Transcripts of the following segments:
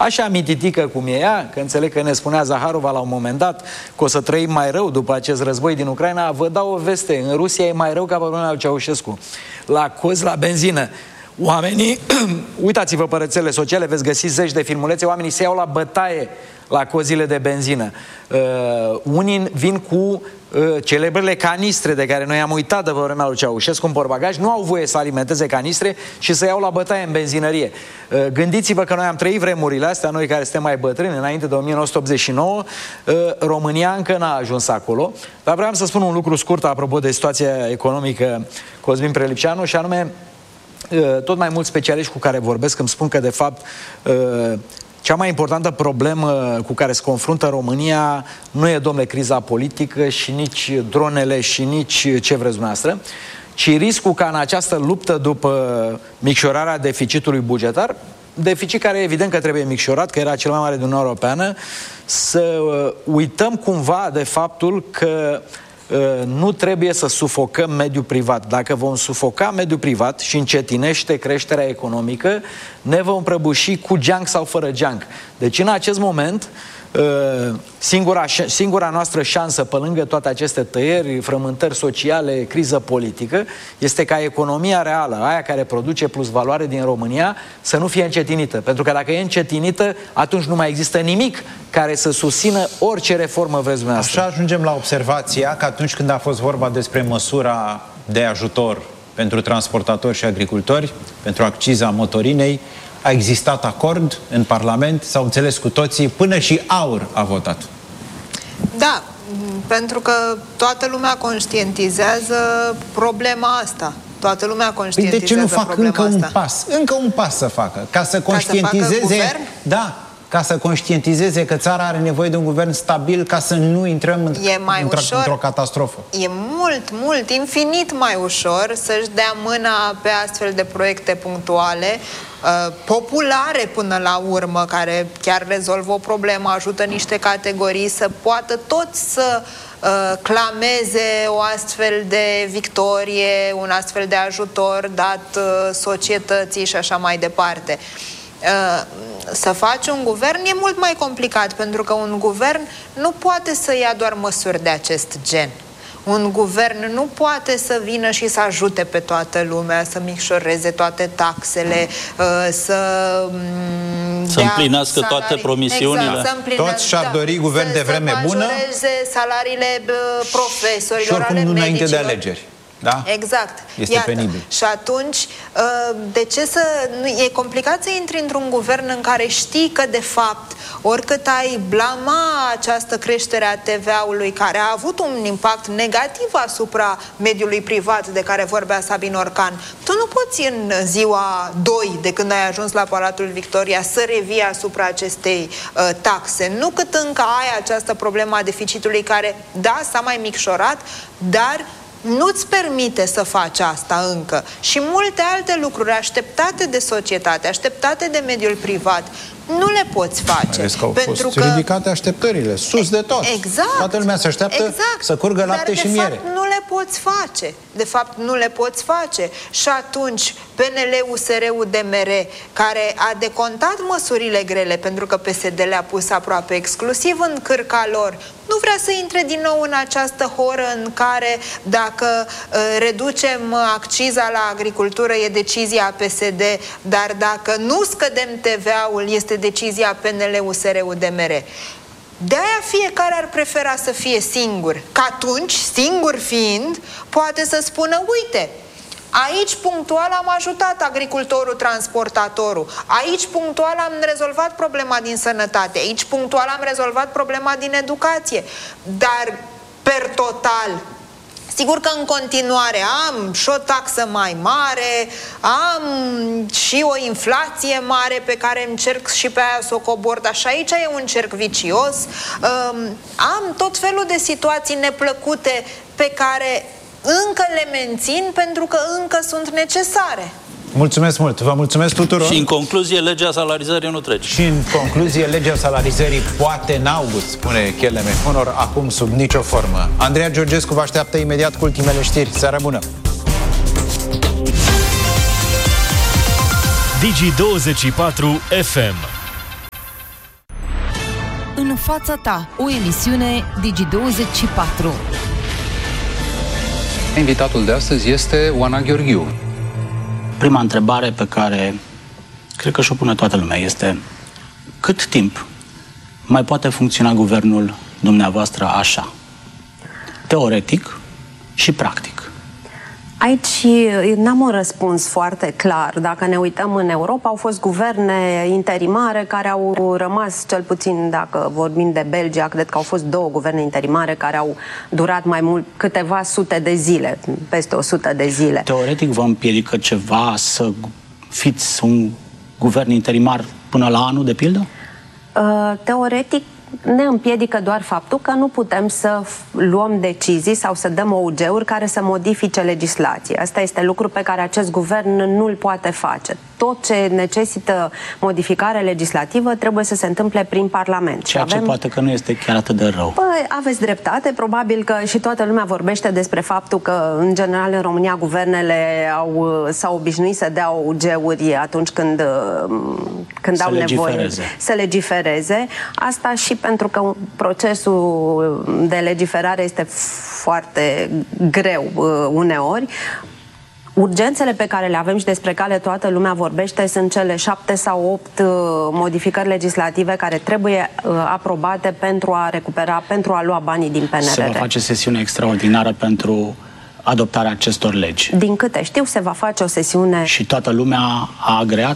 așa mititică cum e ea, că înțeleg că ne spunea Zaharova la un moment dat că o să trăim mai rău după acest război din Ucraina, vă dau o veste, în Rusia e mai rău ca pe vremea lui Ceaușescu. La cozi, la benzină. Oamenii, uitați-vă pe rețelele sociale, veți găsi zeci de filmulețe, oamenii se iau la bătaie la cozile de benzină. Unii vin cu celebrele canistre de care noi am uitat de vremea lui Ceaușescu în portbagaj, nu au voie să alimenteze canistre și să iau la bătaie în benzinărie. Gândiți-vă că noi am trăit vremurile astea, noi care suntem mai bătrâni, înainte de 1989, România încă n-a ajuns acolo. Dar vreau să spun un lucru scurt apropo de situația economică, Cosmin Prelipceanu, și anume, tot mai mulți specialiști cu care vorbesc îmi spun că, de fapt, cea mai importantă problemă cu care se confruntă România nu e, domnule, criza politică și nici dronele și nici ce vreți dumneavoastră, ci riscul ca în această luptă după micșorarea deficitului bugetar, deficit care evident că trebuie micșorat, că era cel mai mare din Uniunea Europeană, să uităm cumva de faptul că nu trebuie să sufocăm mediul privat. Dacă vom sufoca mediul privat și încetinește creșterea economică, ne vom prăbuși cu geanc sau fără geanc. Deci în acest moment, singura noastră șansă, pe lângă toate aceste tăieri, frământări sociale, criză politică, este ca economia reală, aia care produce plus valoare din România, să nu fie încetinită. Pentru că dacă e încetinită, atunci nu mai există nimic care să susțină orice reformă vreți dumneavoastră. Așa ajungem la observația că atunci când a fost vorba despre măsura de ajutor pentru transportatori și agricultori, pentru acciza motorinei, a existat acord în Parlament, s-au înțeles cu toții, până și AUR a votat. Da, pentru că toată lumea conștientizează problema asta. Toată lumea conștientizează. De ce nu fac încă un pas? Încă un pas să facă, ca să conștientizeze, da, ca să conștientizeze că țara are nevoie de un guvern stabil ca să nu intrăm într-o catastrofă. E mult, infinit mai ușor să-și dea mâna pe astfel de proiecte punctuale, populare până la urmă, care chiar rezolvă o problemă, ajută niște categorii să poată toți să clameze o astfel de victorie, un astfel de ajutor dat societății și așa mai departe. Să faci un guvern e mult mai complicat, pentru că un guvern nu poate să ia doar măsuri de acest gen. Un guvern nu poate să vină și să ajute pe toată lumea, să micșoreze toate taxele, să împlinească toate promisiunile. Exact, toți și-ar dori guvern de vreme bună, să salariile profesorilor, și oricum ale nu înainte medicilor. de alegeri. Da? Exact. Este penibil. Și atunci, de ce să... E complicat să intri într-un guvern în care știi că, de fapt, oricât ai blama această creștere a TVA-ului, care a avut un impact negativ asupra mediului privat de care vorbea Sabin Orcan, tu nu poți în ziua 2 de când ai ajuns la Palatul Victoria să revii asupra acestei taxe. Nu cât încă ai această problemă a deficitului care, da, s-a mai micșorat, dar nu-ți permite să faci asta încă. Și multe alte lucruri așteptate de societate, așteptate de mediul privat, nu le poți face. Pentru că ridicate așteptările, sus de tot. Exact. Toată lumea se așteaptă să curgă lapte și miere. Dar, de fapt, nu le poți face. De fapt, nu le poți face. Și atunci, PNL, USR, UDMR, care a decontat măsurile grele, pentru că PSD le-a pus aproape exclusiv în cârca lor, nu vrea să intre din nou în această horă în care, dacă reducem acciza la agricultură, e decizia PSD, dar dacă nu scădem TVA-ul, este decizia PNL, USR, UDMR. De-aia fiecare ar prefera să fie singur, că atunci, singur fiind, poate să spună, uite, aici punctual am ajutat agricultorul, transportatorul, aici punctual am rezolvat problema din sănătate, aici punctual am rezolvat problema din educație, dar per total, sigur că în continuare am și o taxă mai mare, am și o inflație mare pe care încerc și pe aia să o cobor, dar și aici e un cerc vicios, am tot felul de situații neplăcute pe care încă le mențin pentru că încă sunt necesare. Mulțumesc mult, vă mulțumesc tuturor. Și în concluzie, legea salarizării nu trece. Și în concluzie, legea salarizării poate în august, spune Cheleme Honor, acum sub nicio formă. Andreea Georgescu vă așteaptă imediat cu ultimele știri. Seară bună! Digi24 FM În fața ta, o emisiune Digi24. Invitatul de astăzi este Oana Gheorghiu. Prima întrebare pe care cred că și-o pune toată lumea este: cât timp mai poate funcționa guvernul dumneavoastră așa? Teoretic și practic. Aici n-am un răspuns foarte clar. Dacă ne uităm în Europa, au fost guverne interimare care au rămas, cel puțin dacă vorbim de Belgia, cred că au fost 2 guverne interimare care au durat mai mult, câteva sute de zile, peste 100 de zile. Teoretic vă împiedică ceva să fiți un guvern interimar până la anul, de pildă? Teoretic ne împiedică doar faptul că nu putem să luăm decizii sau să dăm OUG-uri care să modifice legislația. Asta este lucru pe care acest guvern nu îl poate face. Tot ce necesită modificare legislativă trebuie să se întâmple prin Parlament. Ceea ce poate că nu este chiar atât de rău. Păi, aveți dreptate. Probabil că și toată lumea vorbește despre faptul că, în general, în România, guvernele s-au obișnuit să dea OUG-uri atunci când au nevoie să legifereze. Asta și pentru că procesul de legiferare este foarte greu uneori. Urgențele pe care le avem și despre care toată lumea vorbește sunt cele 7 sau 8 modificări legislative care trebuie aprobate pentru a recupera, pentru a lua banii din PNRR. Se va face sesiune extraordinară pentru adoptarea acestor legi. Din câte știu, se va face o sesiune... Și toată lumea a agreat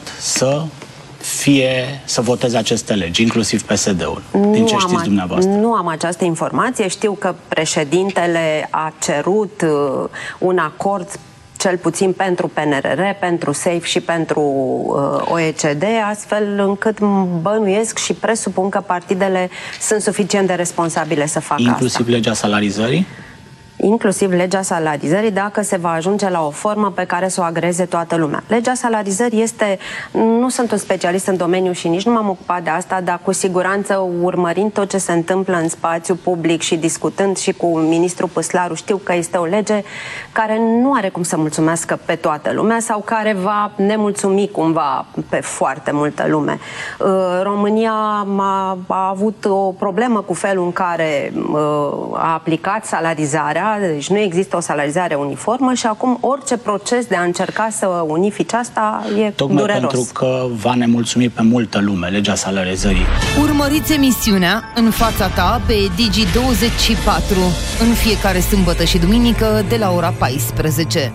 să voteze aceste legi, inclusiv PSD-ul. Din ce știți dumneavoastră? Nu am această informație. Știu că președintele a cerut un acord cel puțin pentru PNRR, pentru SAFE și pentru OECD, astfel încât bănuiesc și presupun că partidele sunt suficient de responsabile să facă inclusiv legea salarizării? Inclusiv legea salarizării, dacă se va ajunge la o formă pe care să o agreze toată lumea. Legea salarizării este... Nu sunt un specialist în domeniu și nici nu m-am ocupat de asta, dar cu siguranță, urmărind tot ce se întâmplă în spațiu public și discutând și cu ministrul Păslaru, știu că este o lege care nu are cum să mulțumească pe toată lumea sau care va nemulțumi cumva pe foarte multă lume. România a avut o problemă cu felul în care a aplicat salarizarea. Deci nu există o salarizare uniformă și acum orice proces de a încerca să unifice asta e tocmai dureros. Pentru că va nemulțumi pe multă lume legea salarizării. Urmăriți emisiunea În fața ta pe Digi24 în fiecare sâmbătă și duminică de la ora 14.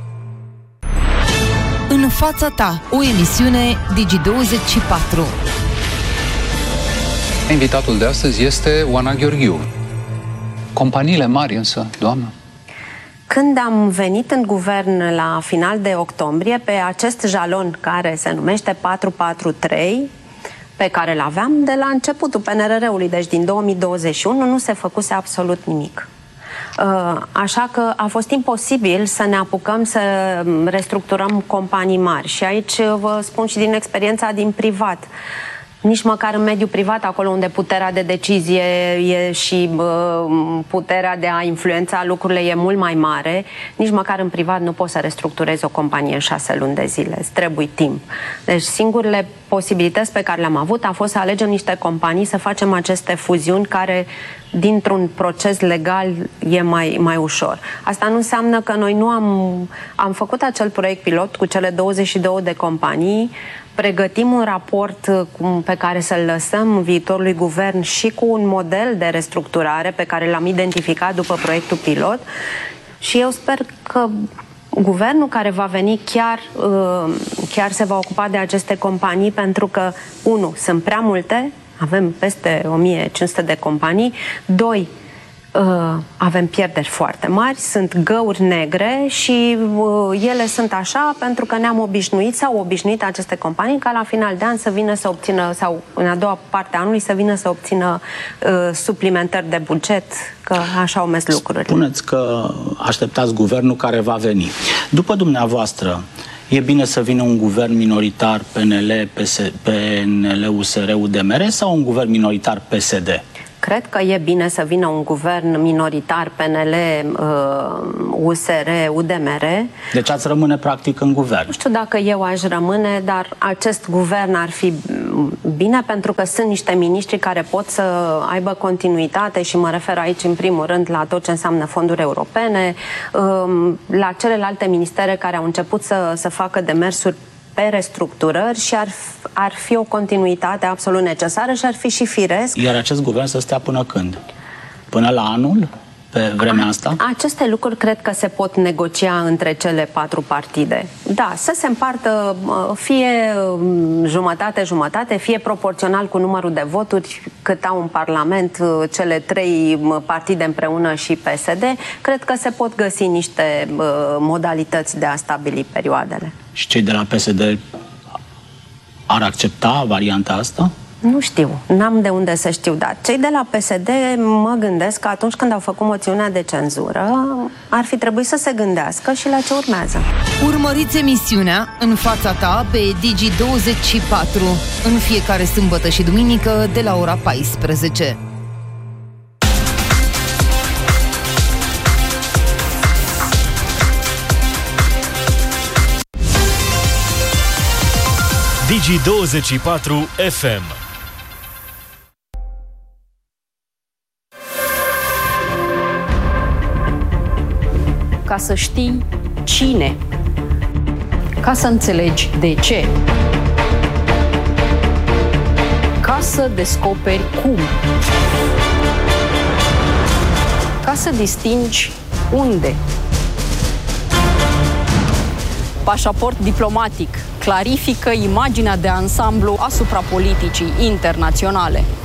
În fața ta, o emisiune Digi24. Invitatul de astăzi este Oana Gheorghiu. Companiile mari însă, doamnă? Când am venit în guvern la final de octombrie, pe acest jalon care se numește 443, pe care îl aveam de la începutul PNRR-ului, deci din 2021, nu se făcuse absolut nimic. Așa că a fost imposibil să ne apucăm să restructurăm companii mari. Și aici vă spun și din experiența din privat. Nici măcar în mediul privat, acolo unde puterea de decizie e și puterea de a influența lucrurile e mult mai mare, nici măcar în privat nu poți să restructurezi o companie în 6 luni de zile. Îți trebuie timp. Deci singurele posibilități pe care le-am avut a fost să alegem niște companii, să facem aceste fuziuni care dintr-un proces legal e mai ușor. Asta nu înseamnă că noi nu am făcut acel proiect pilot cu cele 22 de companii, pregătim un raport pe care să-l lăsăm viitorului guvern și cu un model de restructurare pe care l-am identificat după proiectul pilot și eu sper că guvernul care va veni chiar se va ocupa de aceste companii pentru că, 1, sunt prea multe, avem peste 1500 de companii, 2, avem pierderi foarte mari, sunt găuri negre și ele sunt așa pentru că ne-am obișnuit sau obișnuit aceste companii ca la final de an să vină să obțină, sau în a doua parte a anului să vină să obțină suplimentări de buget, că așa au mers lucrurile. Spuneți că așteptați guvernul care va veni. După dumneavoastră, e bine să vină un guvern minoritar PNL, USR, UDMR sau un guvern minoritar PSD? Cred că e bine să vină un guvern minoritar, PNL, USR, UDMR. Deci ați rămâne practic în guvern. Nu știu dacă eu aș rămâne, dar acest guvern ar fi bine pentru că sunt niște miniștri care pot să aibă continuitate și mă refer aici în primul rând la tot ce înseamnă fonduri europene, la celelalte ministere care au început să facă demersuri pe restructurări și ar fi o continuitate absolut necesară și ar fi și firesc. Iar acest guvern să stea până când? Până la anul? Pe vremea asta? Aceste lucruri cred că se pot negocia între cele 4 partide. Da, să se împartă fie jumătate-jumătate, fie proporțional cu numărul de voturi cât au în Parlament cele 3 partide împreună și PSD. Cred că se pot găsi niște modalități de a stabili perioadele. Și cei de la PSD ar accepta varianta asta? Nu știu, n-am de unde să știu, dar cei de la PSD mă gândesc că atunci când au făcut moțiunea de cenzură ar fi trebuit să se gândească și la ce urmează. Urmăriți emisiunea În fața ta pe Digi24 în fiecare sâmbătă și duminică de la ora 14. Digi24 FM. Ca să știi cine, ca să înțelegi de ce, ca să descoperi cum, ca să distingi unde. Pașaport diplomatic clarifică imaginea de ansamblu asupra politicii internaționale.